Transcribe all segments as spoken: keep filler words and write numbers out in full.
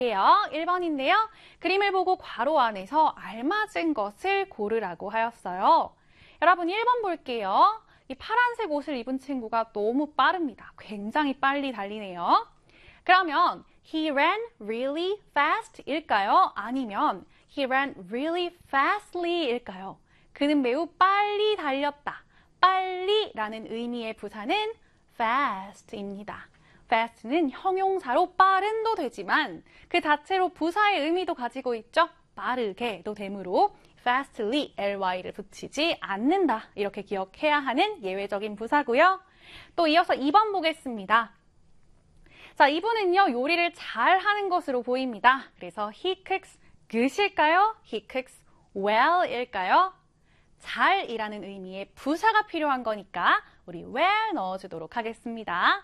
일 번인데요. 그림을 보고 괄호 안에서 알맞은 것을 고르라고 하였어요. 여러분 일 번 볼게요. 이 파란색 옷을 입은 친구가 너무 빠릅니다. 굉장히 빨리 달리네요. 그러면 he ran really fast 일까요? 아니면 he ran really fastly 일까요? 그는 매우 빨리 달렸다. 빨리라는 의미의 부사는 fast입니다. fast는 형용사로 빠른도 되지만 그 자체로 부사의 의미도 가지고 있죠. 빠르게도 되므로 fastly, ly를 붙이지 않는다. 이렇게 기억해야 하는 예외적인 부사고요. 또 이어서 이 번 보겠습니다. 자, 이분은요, 요리를 잘 하는 것으로 보입니다. 그래서 he cooks good일까요? he cooks well일까요? 잘이라는 의미의 부사가 필요한 거니까 우리 well 넣어주도록 하겠습니다.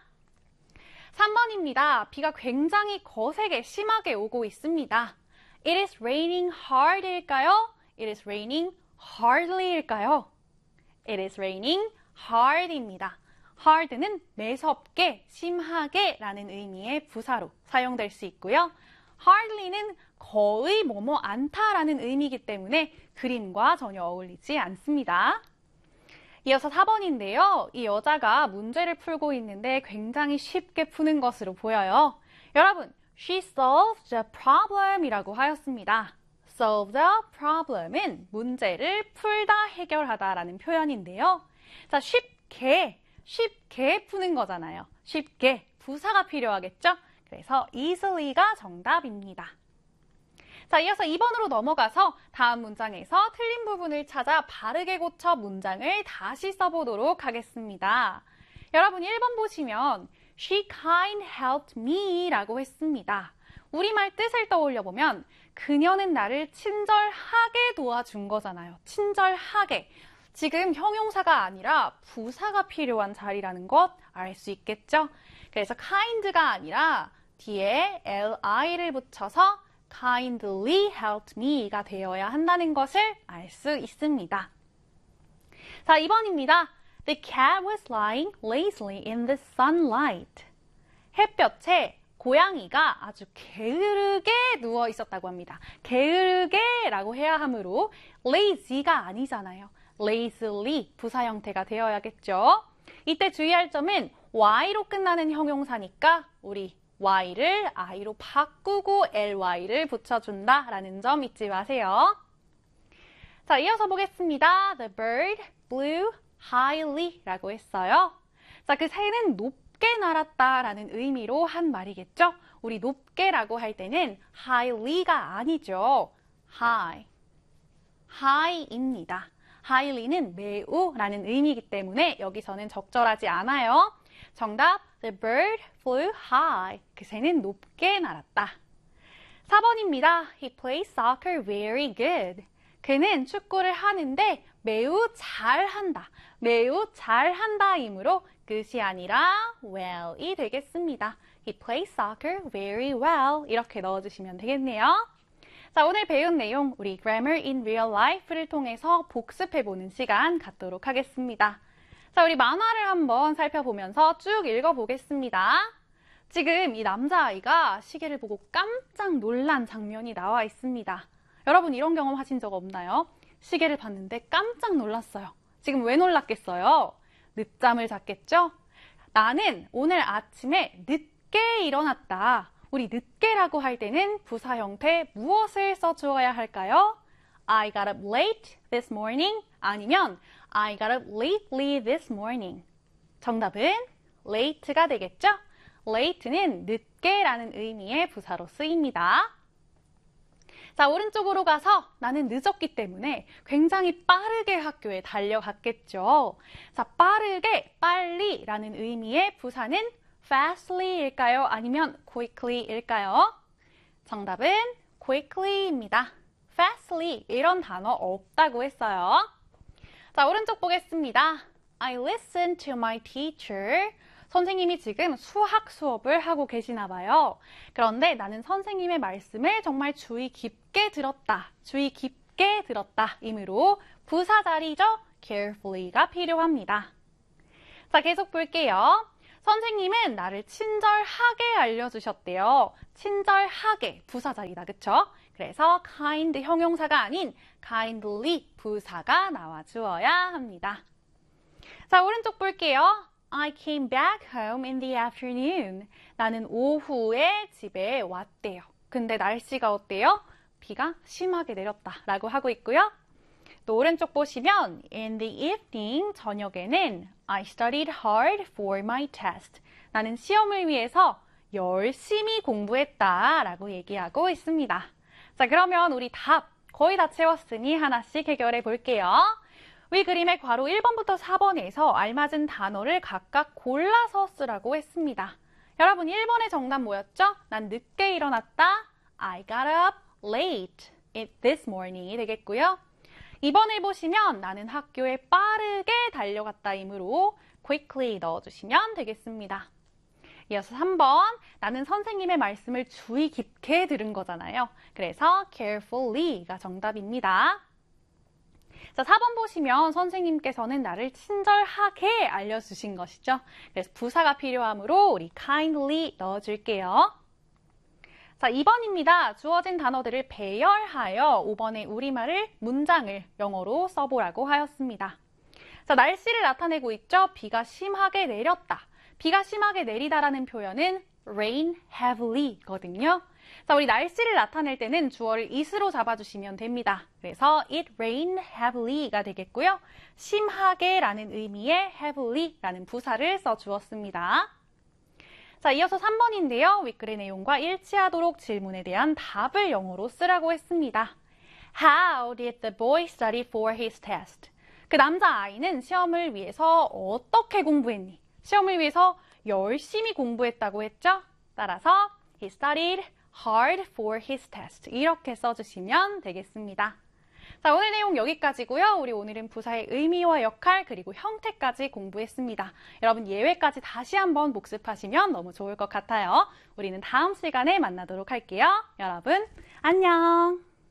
삼 번입니다. 비가 굉장히 거세게 심하게 오고 있습니다. It is raining hard일까요? It is raining hardly일까요? It is raining hard입니다. hard는 매섭게, 심하게 라는 의미의 부사로 사용될 수 있고요. hardly는 거의 뭐뭐 않다라는 의미이기 때문에 그림과 전혀 어울리지 않습니다. 이어서 사 번인데요. 이 여자가 문제를 풀고 있는데 굉장히 쉽게 푸는 것으로 보여요. 여러분, she solved the problem 이라고 하였습니다. solve the problem은 문제를 풀다, 해결하다 라는 표현인데요. 자, 쉽게, 쉽게 푸는 거잖아요. 쉽게, 부사가 필요하겠죠? 그래서 easily가 정답입니다. 자, 이어서 이 번으로 넘어가서 다음 문장에서 틀린 부분을 찾아 바르게 고쳐 문장을 다시 써보도록 하겠습니다. 여러분 일 번 보시면 She kind helped me 라고 했습니다. 우리말 뜻을 떠올려보면 그녀는 나를 친절하게 도와준 거잖아요. 친절하게. 지금 형용사가 아니라 부사가 필요한 자리라는 것 알 수 있겠죠? 그래서 kind가 아니라 뒤에 li를 붙여서 kindly helped me가 되어야 한다는 것을 알 수 있습니다. 자, 이 번입니다. The cat was lying lazily in the sunlight. 햇볕에 고양이가 아주 게으르게 누워 있었다고 합니다. 게으르게 라고 해야 하므로 lazy가 아니잖아요. lazily 부사 형태가 되어야겠죠. 이때 주의할 점은 y로 끝나는 형용사니까 우리 y를 i로 바꾸고 ly를 붙여준다 라는 점 잊지 마세요. 자, 이어서 보겠습니다. The bird flew highly 라고 했어요. 자, 그 새는 높게 날았다 라는 의미로 한 말이겠죠? 우리 높게라고 할 때는 highly가 아니죠. high, high입니다. highly는 매우 라는 의미이기 때문에 여기서는 적절하지 않아요. 정답, the bird flew high. 그 새는 높게 날았다. 사 번입니다. He plays soccer very good. 그는 축구를 하는데 매우 잘한다. 매우 잘한다이므로 good이 아니라 well이 되겠습니다. He plays soccer very well. 이렇게 넣어주시면 되겠네요. 자, 오늘 배운 내용 우리 Grammar in Real Life를 통해서 복습해보는 시간 갖도록 하겠습니다. 자, 우리 만화를 한번 살펴보면서 쭉 읽어보겠습니다. 지금 이 남자아이가 시계를 보고 깜짝 놀란 장면이 나와 있습니다. 여러분 이런 경험 하신 적 없나요? 시계를 봤는데 깜짝 놀랐어요. 지금 왜 놀랐겠어요? 늦잠을 잤겠죠? 나는 오늘 아침에 늦게 일어났다. 우리 늦게라고 할 때는 부사 형태 무엇을 써주어야 할까요? I got up late this morning 아니면 I got up lately this morning. 정답은 late가 되겠죠? late는 늦게라는 의미의 부사로 쓰입니다. 자, 오른쪽으로 가서 나는 늦었기 때문에 굉장히 빠르게 학교에 달려갔겠죠. 자, 빠르게, 빨리라는 의미의 부사는 fastly일까요? 아니면 quickly일까요? 정답은 quickly입니다. fastly 이런 단어 없다고 했어요. 자, 오른쪽 보겠습니다. I listened to my teacher. 선생님이 지금 수학 수업을 하고 계시나 봐요. 그런데 나는 선생님의 말씀을 정말 주의 깊게 들었다. 주의 깊게 들었다. 이므로 부사 자리죠. carefully가 필요합니다. 자, 계속 볼게요. 선생님은 나를 친절하게 알려주셨대요. 친절하게 부사절이다, 그쵸? 그래서 kind 형용사가 아닌 kindly 부사가 나와주어야 합니다. 자, 오른쪽 볼게요. I came back home in the afternoon. 나는 오후에 집에 왔대요. 근데 날씨가 어때요? 비가 심하게 내렸다 라고 하고 있고요. 또 오른쪽 보시면 in the evening, 저녁에는 I studied hard for my test. 나는 시험을 위해서 열심히 공부했다 라고 얘기하고 있습니다. 자, 그러면 우리 답 거의 다 채웠으니 하나씩 해결해 볼게요. 위 그림의 괄호 일 번부터 사 번에서 알맞은 단어를 각각 골라서 쓰라고 했습니다. 여러분 일 번의 정답 뭐였죠? 난 늦게 일어났다. I got up late this morning이 되겠고요. 이 번을 보시면 나는 학교에 빠르게 달려갔다이므로 quickly 넣어주시면 되겠습니다. 이어서 삼 번, 나는 선생님의 말씀을 주의 깊게 들은 거잖아요. 그래서 carefully가 정답입니다. 자, 사 번 보시면 선생님께서는 나를 친절하게 알려주신 것이죠. 그래서 부사가 필요하므로 우리 kindly 넣어줄게요. 자, 이 번입니다. 주어진 단어들을 배열하여 오 번의 우리말을 문장을 영어로 써보라고 하였습니다. 자, 날씨를 나타내고 있죠. 비가 심하게 내렸다. 비가 심하게 내리다라는 표현은 rain heavily거든요. 자, 우리 날씨를 나타낼 때는 주어를 it으로 잡아주시면 됩니다. 그래서 it rained heavily가 되겠고요. 심하게 라는 의미의 heavily라는 부사를 써주었습니다. 자, 이어서 삼 번인데요. 윗글의 내용과 일치하도록 질문에 대한 답을 영어로 쓰라고 했습니다. How did the boy study for his test? 그 남자아이는 시험을 위해서 어떻게 공부했니? 시험을 위해서 열심히 공부했다고 했죠? 따라서 he studied hard for his test. 이렇게 써주시면 되겠습니다. 자, 오늘 내용 여기까지고요. 우리 오늘은 부사의 의미와 역할 그리고 형태까지 공부했습니다. 여러분 예외까지 다시 한번 복습하시면 너무 좋을 것 같아요. 우리는 다음 시간에 만나도록 할게요. 여러분 안녕.